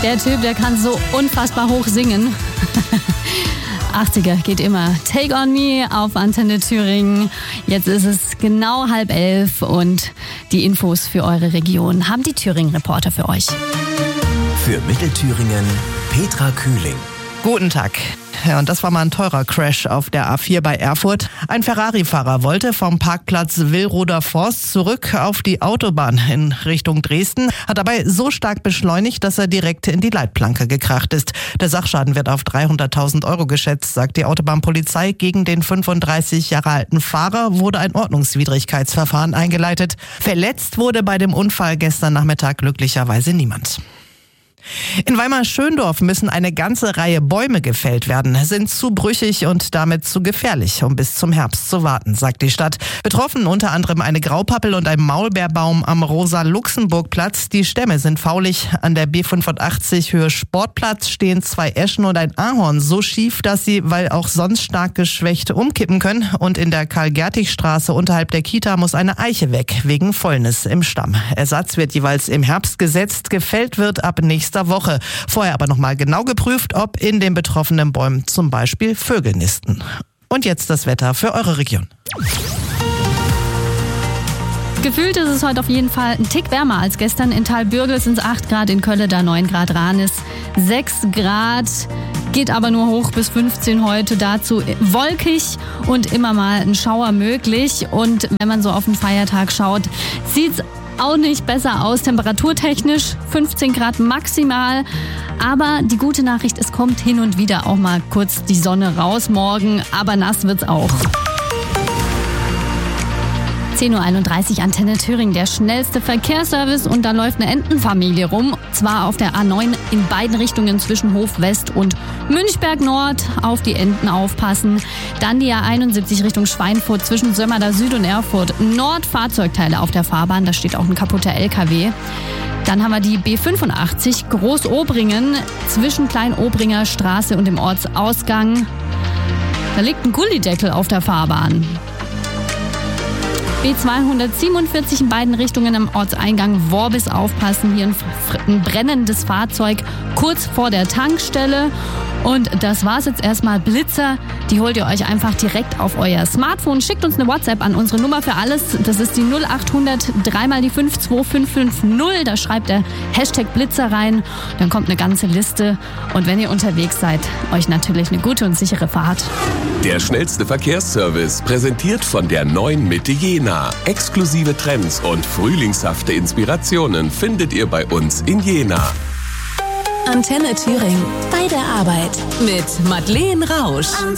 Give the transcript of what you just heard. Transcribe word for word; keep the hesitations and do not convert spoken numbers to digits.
Der Typ, der kann so unfassbar hoch singen. achtziger geht immer. Take on Me auf Antenne Thüringen. Jetzt ist es genau halb elf und die Infos für eure Region haben die Thüringen-Reporter für euch. Für Mittelthüringen Petra Kühling. Guten Tag. Ja, und das war mal ein teurer Crash auf der A vier bei Erfurt. Ein Ferrari-Fahrer wollte vom Parkplatz Willroder Forst zurück auf die Autobahn in Richtung Dresden, hat dabei so stark beschleunigt, dass er direkt in die Leitplanke gekracht ist. Der Sachschaden wird auf dreihunderttausend Euro geschätzt, sagt die Autobahnpolizei. Gegen den fünfunddreißig Jahre alten Fahrer wurde ein Ordnungswidrigkeitsverfahren eingeleitet. Verletzt wurde bei dem Unfall gestern Nachmittag glücklicherweise niemand. In Weimar-Schöndorf müssen eine ganze Reihe Bäume gefällt werden, sind zu brüchig und damit zu gefährlich, um bis zum Herbst zu warten, sagt die Stadt. Betroffen unter anderem eine Graupappel und ein Maulbeerbaum am Rosa-Luxemburg-Platz. Die Stämme sind faulig. An der B fünfundachtzig Höhe Sportplatz stehen zwei Eschen und ein Ahorn so schief, dass sie, weil auch sonst stark geschwächt, umkippen können. Und in der Karl-Gertig-Straße unterhalb der Kita muss eine Eiche weg, wegen Fäulnis im Stamm. Ersatz wird jeweils im Herbst gesetzt, gefällt wird ab nächster Woche. Vorher aber nochmal genau geprüft, ob in den betroffenen Bäumen zum Beispiel Vögel nisten. Und jetzt das Wetter für eure Region. Gefühlt ist es heute auf jeden Fall ein Tick wärmer als gestern. In Thalbürgel sind es acht Grad, in Kölleda neun Grad, Ranis sechs Grad. Geht aber nur hoch bis fünfzehn heute, dazu wolkig und immer mal ein Schauer möglich. Und wenn man so auf den Feiertag schaut, sieht's auch nicht besser aus, temperaturtechnisch fünfzehn Grad maximal. Aber die gute Nachricht, es kommt hin und wieder auch mal kurz die Sonne raus morgen, aber nass wird's auch. zehn Uhr einunddreißig, Antenne Thüringen, der schnellste Verkehrsservice, und da läuft eine Entenfamilie rum. Zwar auf der A neun in beiden Richtungen zwischen Hof West und Münchberg Nord. Auf die Enten aufpassen. Dann die A einundsiebzig Richtung Schweinfurt zwischen Sömmerda Süd und Erfurt Nord. Fahrzeugteile auf der Fahrbahn, da steht auch ein kaputter L K W. Dann haben wir die B fünfundachtzig Groß-Obringen zwischen Klein-Obringer Straße und dem Ortsausgang. Da liegt ein Gullideckel auf der Fahrbahn. B zweihundertsiebenundvierzig in beiden Richtungen am Ortseingang Worbis aufpassen. Hier ein, ein brennendes Fahrzeug kurz vor der Tankstelle. Und das war's jetzt erstmal. Blitzer, die holt ihr euch einfach direkt auf euer Smartphone. Schickt uns eine WhatsApp an unsere Nummer für alles. Das ist die null achthundert drei mal die fünf zwei fünf fünf null. Da schreibt der Hashtag Blitzer rein. Dann kommt eine ganze Liste. Und wenn ihr unterwegs seid, euch natürlich eine gute und sichere Fahrt. Der schnellste Verkehrsservice, präsentiert von der neuen Mitte Jena. Exklusive Trends und frühlingshafte Inspirationen findet ihr bei uns in Jena. Antenne Thüringen. Bei der Arbeit. Mit Madeleine Rausch.